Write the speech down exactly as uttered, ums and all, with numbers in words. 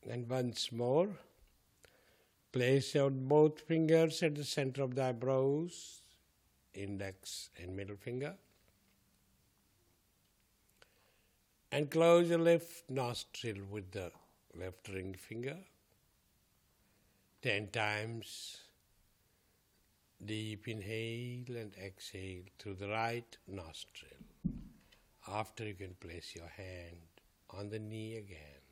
And once more, place out both fingers at the center of the eyebrows, index and middle finger. And close your left nostril with the left ring finger. Ten times. Deep inhale and exhale through the right nostril. After, you can place your hand on the knee again.